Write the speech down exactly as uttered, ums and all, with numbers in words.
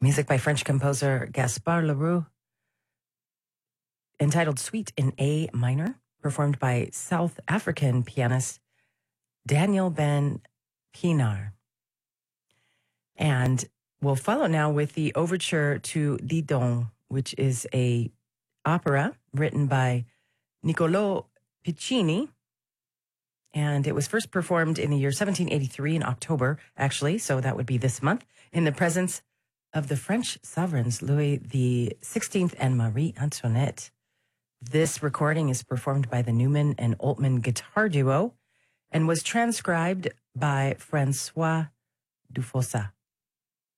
Music by French composer Gaspard Leroux, entitled Suite in A minor, performed by South African pianist Daniel Ben Pienaar. And we'll follow now with the overture to Didon, which is a opera written by Niccolò Piccini. And it was first performed in the year seventeen eighty-three in October, actually, so that would be this month, in the presence of the French sovereigns Louis the sixteenth and Marie Antoinette. This recording is performed by the Newman and Altman Guitar Duo and was transcribed by Francois Dufossa.